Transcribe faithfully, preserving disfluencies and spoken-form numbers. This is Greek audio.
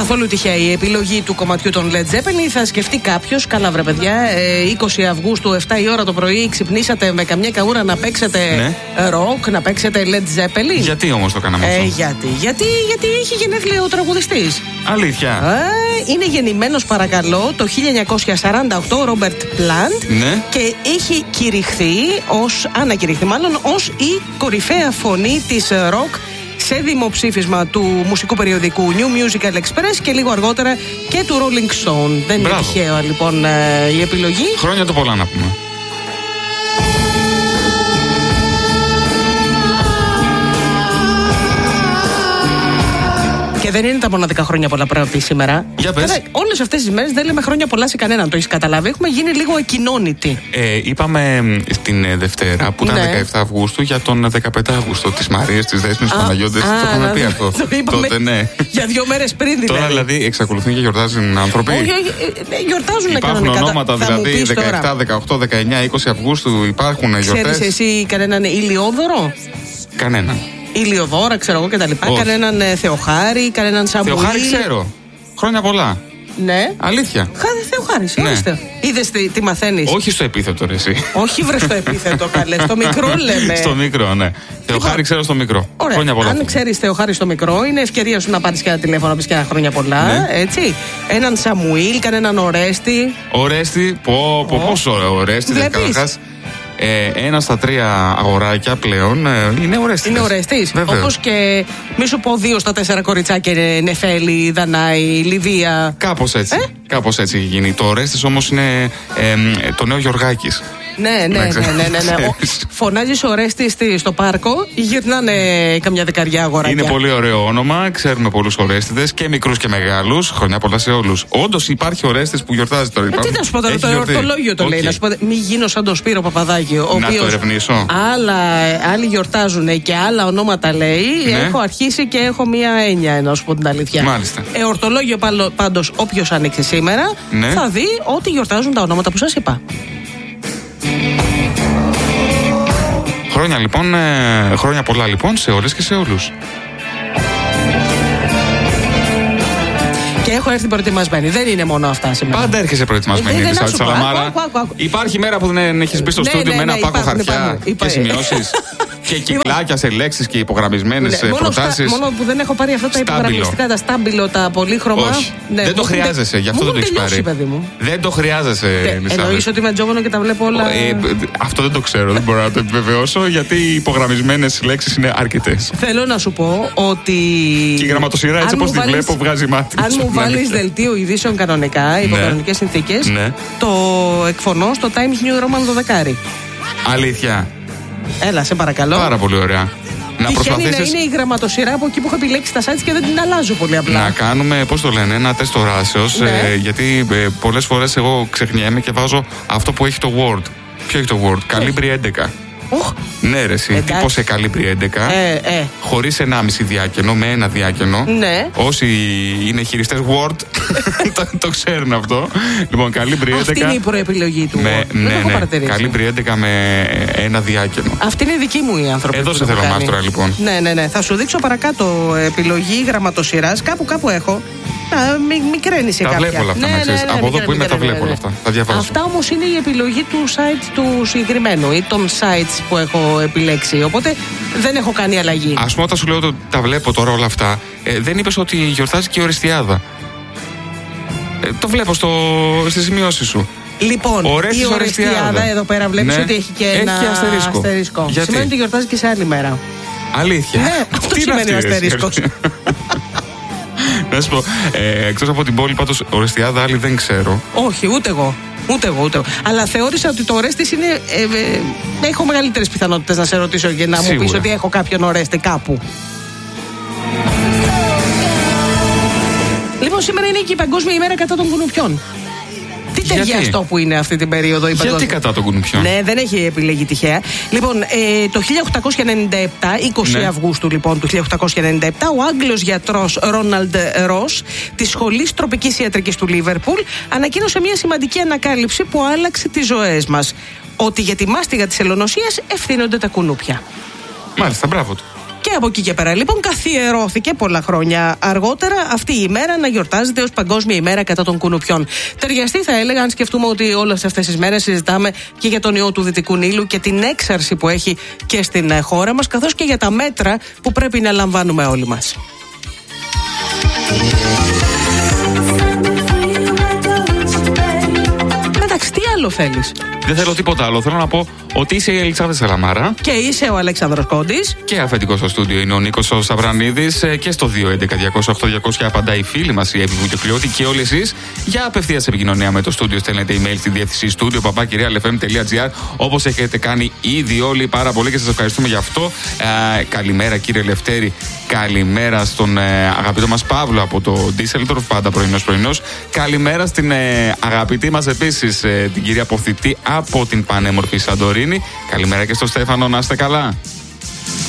καθόλου τυχαία η επιλογή του κομματιού των Led Zeppelin. Θα σκεφτεί κάποιος, καλά βρε παιδιά, είκοσι Αυγούστου, επτά η ώρα το πρωί, ξυπνήσατε με καμιά καούρα να παίξετε ναι. rock, να παίξετε Led Zeppelin. Γιατί όμως το κάναμε αυτό? Ε, γιατί, γιατί, γιατί είχε γενέθλια ο τραγουδιστής. Αλήθεια. Ε, είναι γεννημένος, παρακαλώ, το χίλια εννιακόσια σαράντα οκτώ ο Ρόμπερτ Πλάντ ναι. και έχει κηρυχθεί, ως, ανακηρυχθεί μάλλον, ως η κορυφαία φωνή της rock σε δημοψήφισμα του μουσικού περιοδικού New Musical Express και λίγο αργότερα και του Rolling Stone. Δεν Μπράβο. είναι τυχαίο λοιπόν η επιλογή. Χρόνια το πολλά να πούμε. Και δεν είναι τα μοναδικά χρόνια πολλά πρέπει σήμερα. Για πες. Όλες αυτές τις μέρες δεν λέμε χρόνια πολλά σε κανέναν, το έχεις καταλάβει. Έχουμε γίνει λίγο ακοινώνητοι. Ε, είπαμε την Δευτέρα που ήταν ναι. δεκαεπτά Αυγούστου για τον δεκαπέντε Αυγούστου της Μαρίας, της Δέσποινας, της Παναγιώτης. Το είχαμε πει αυτό. Το είπαμε τότε, ναι. Για δύο μέρες πριν δηλαδή. Τώρα δηλαδή εξακολουθούν και γιορτάζουν άνθρωποι. Όχι, γιορτάζουν υπάρχουν κανονικά. Ονόματα δηλαδή δεκαεπτά, δεκαοκτώ, δεκαεννιά, είκοσι Αυγούστου υπάρχουν γιορτές. Ξέρεις εσύ κανέναν ηλιόδωρο? Κανέναν. Ηλιοδόρα, ξέρω εγώ κτλ. Κανέναν ε, Θεοχάρη, κανέναν Σαμουήλ. Θεοχάρη ξέρω. Χρόνια πολλά. Ναι. Αλήθεια. Χάδε Θεοχάρη, ορίστε. Είδες τι, τι μαθαίνεις? Όχι στο επίθετο, ρε εσύ. Όχι, βρε στο επίθετο, καλέ. Στο μικρό λέμε. Στο μικρό, ναι. Θεοχάρη λοιπόν, ξέρω στο μικρό. Ωραία. Χρόνια πολλά. Αν ξέρεις Θεοχάρη στο μικρό, είναι ευκαιρία σου να πάρεις και ένα τηλέφωνο, να πεις και ένα χρόνια πολλά. Ναι. Έτσι. Έναν Σαμουήλ, κανέναν Ορέστη. Ορέστη, πω, πω, oh. πόσο Ορέστη. Βλέπεις. Ε, ένα στα τρία αγοράκια πλέον ε, είναι Ορέστης. Είναι Ορέστης. Όπως και μη σου πω δύο στα τέσσερα κοριτσάκια, Νεφέλη, Δανάη, Λιβύα. Κάπως έτσι. Ε? Κάπως έτσι έχει γίνει. Το Ορέστης όμως είναι ε, το νέο Γιωργάκης. Ναι, ναι, ναι, ναι, ναι, ναι. Φωνάζεις Ορέστη στο πάρκο, γυρνάνε καμιά δεκαριά αγοράκια. Είναι πολύ ωραίο όνομα. Ξέρουμε πολλούς Ορέστηδες και μικρούς και μεγάλους. Χρονιά πολλά σε όλους. Όντως υπάρχει Ορέστης που γιορτάζει τώρα. Ε, τι να σου πω τώρα, το εορτολόγιο το okay. λέει. Να σου πω, μη γίνω σαν τον Σπύρο Παπαδάκη. Ο να οποίος το ερευνήσω. Άλλα, άλλοι γιορτάζουν και άλλα ονόματα λέει. Ναι. Έχω αρχίσει και έχω μία έννοια, να σου πω την αλήθεια. Μάλιστα. Εορτολόγιο πάντως, όποιος ανοίξει σήμερα, ναι. θα δει ότι γιορτάζουν τα ονόματα που σας είπα. Χρόνια λοιπόν, ε, χρόνια πολλά λοιπόν σε όλες και σε όλους. Και έχω έρθει προετοιμασμένη. Δεν είναι μόνο αυτά σήμερα. Πάντα έρχεσαι προετοιμασμένη, ε, Σάλτ Σαλαμάρα. Υπάρχει μέρα που δεν έχεις μπει στο ναι, στούντιο ναι, με ένα ναι, πάκο υπάρχουν, χαρτιά υπάρχουν, και σημειώσεις. Και κυκλάκια σε λέξεις και υπογραμμισμένες ναι, προτάσεις. Μόνο που δεν έχω πάρει αυτά τα υπογραμμιστικά, τα στάμπιλο, τα πολύχρωμα. Όχι. Ναι, δεν το χρειάζεσαι, γι' αυτό δεν το έχεις πάρει. Δεν το χρειάζεσαι. Εννοείς ότι με τζόγωνο και τα βλέπω όλα. Ε, αυτό δεν το ξέρω, δεν μπορώ να το επιβεβαιώσω, γιατί οι υπογραμμισμένες λέξεις είναι αρκετές. Θέλω να σου πω ότι. Και η γραμματοσυρά έτσι όπως τη βλέπω βγάζει μάτι. Αν μου βάλεις δελτίο ειδήσεων κανονικά, υπό κανονικές συνθήκες, το εκφωνώ στο Times New Roman δωδεκάρι. Αλήθεια. Έλα, σε παρακαλώ. Πάρα πολύ ωραία. Να προσπαθήσεις... είναι, είναι η γραμματοσυρά από εκεί που έχω επιλέξει τα sites και δεν την αλλάζω πολύ απλά. Να κάνουμε, πώς το λένε, ένα τεστ οράσεως. Ναι. Ε, γιατί ε, πολλές φορές εγώ ξεχνιέμαι και βάζω αυτό που έχει το Word. Ποιο έχει το Word? Καλύμπρι έντεκα. Oh. Ναι, ρε, εσύ. Τύπωσε καλύμπρι έντεκα. Ε, ε. Χωρίς ενάμιση διάκαινο, με ένα διάκαινο. Ναι. Όσοι είναι χειριστές Word το, το ξέρουν αυτό. Λοιπόν, καλύμπρι έντεκα. Αυτή είναι η προεπιλογή του. Με, ναι, ναι, ναι. Καλύμπρι έντεκα με ένα διάκαινο. Αυτή είναι δική μου η άνθρωποι. Εδώ σε θέλω μάστορα, λοιπόν. Ναι, ναι, ναι. Θα σου δείξω παρακάτω επιλογή γραμματοσυράς. Κάπου κάπου έχω. Α, μη, μικραίνει σε τα κάποια. βλέπω όλα αυτά, ναι, να ξέρεις. Ναι, ναι, ναι, από ναι, εδώ που είμαι τα βλέπω όλα αυτά. Τα διαβάζω. Αυτά όμως είναι η επιλογή του site του συγκεκριμένου ή των sites που έχω επιλέξει. Οπότε δεν έχω κάνει αλλαγή. Ας πούμε, όταν σου λέω ότι τα βλέπω τώρα όλα αυτά, ε, δεν είπες ότι γιορτάζει και η Ορεστιάδα. Ε, το βλέπω στο, στις σημειώσεις σου. Λοιπόν, Ορέστης, η Ορεστιάδα εδώ πέρα βλέπεις ναι. ότι έχει και έχει ένα και αστερίσκο. αστερίσκο. Γιατί? Σημαίνει ότι γιορτάζει και σε άλλη μέρα. Αλήθεια. Ναι, αυτό τι σημαίνει ο αστερίσκος. Να σου πω, ε, εκτός από την πόλη, πάντως Ορεστιάδα άλλη δεν ξέρω. Όχι, ούτε εγώ. Ούτε εγώ, ούτε εγώ. Αλλά θεώρησα ότι το Ορέστης είναι. Ε, ε, έχω μεγαλύτερες πιθανότητες να σε ρωτήσω και να Σίγουρα. μου πεις ότι έχω κάποιον Ορέστη κάπου. Λοιπόν, σήμερα είναι και η Παγκόσμια ημέρα κατά των κουνουπιών. Τι ταιριαστό που είναι αυτή την περίοδο η παγκόσμια. Γιατί κατά των κουνουπιών? Ναι, δεν έχει επιλεγεί τυχαία. Λοιπόν, ε, το χίλια οκτακόσια ενενήντα επτά, είκοσι ναι. Αυγούστου λοιπόν του χίλια οκτακόσια ενενήντα επτά, ο Άγγλος γιατρός Ρόναλντ Ρος της Σχολής Τροπικής Ιατρικής του Λίβερπουλ ανακοίνωσε μια σημαντική ανακάλυψη που άλλαξε τις ζωές μας. Ότι για τη μάστιγα της ελονοσίας ευθύνονται τα κουνούπια. Μάλιστα, μπράβο του. Και Και από εκεί και πέρα, λοιπόν, καθιερώθηκε πολλά χρόνια αργότερα αυτή η ημέρα να γιορτάζεται ως Παγκόσμια ημέρα κατά των κουνουπιών. Ταιριαστή, θα έλεγα, αν σκεφτούμε ότι όλες αυτές τις μέρες συζητάμε και για τον ιό του Δυτικού Νείλου και την έξαρση που έχει και στην χώρα μας, καθώς και για τα μέτρα που πρέπει να λαμβάνουμε όλοι μας. Εντάξει, τι άλλο θέλεις? Δεν θέλω τίποτα άλλο. Θέλω να πω ότι είσαι η Ελισάβετ Σαλαμάρα. Και είσαι ο Αλέξανδρος Κόντης. Και αφεντικό στο στούντιο είναι ο Νίκος ο Σαβρανίδης. Και στο δύο έντεκα διακόσια οκτώ διακόσια απαντάει η φίλη μας η Εύη Βουτιοκλειώτη. Και όλοι εσείς για απευθείας επικοινωνία με το στούντιο στέλνετε email στη διεύθυνση στούντιο παπάκι ρεάλ εφ εμ τελεία τζι άρ, όπως έχετε κάνει ήδη όλοι πάρα πολύ και σας ευχαριστούμε γι' αυτό. Ε, καλημέρα κύριε Λευτέρη. Καλημέρα στον ε, αγαπητό μας Παύλο από το Ντίσσελντορφ, πάντα πρωινός πρωινός. Καλημέρα στην ε, αγαπητή μας επίσης ε, την κυρία Ποθητή από την πανέμορφη Σαντορίνη. Καλημέρα και στο Στέφανο, να είστε καλά.